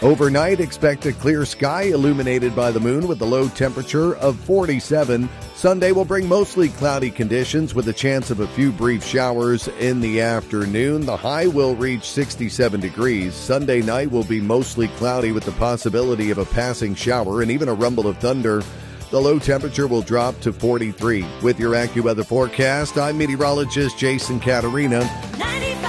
Overnight, expect a clear sky illuminated by the moon with a low temperature of 47. Sunday will bring mostly cloudy conditions with a chance of a few brief showers in the afternoon. The high will reach 67 degrees. Sunday night will be mostly cloudy with the possibility of a passing shower and even a rumble of thunder. The low temperature will drop to 43. With your AccuWeather forecast, I'm meteorologist Jason Caterina.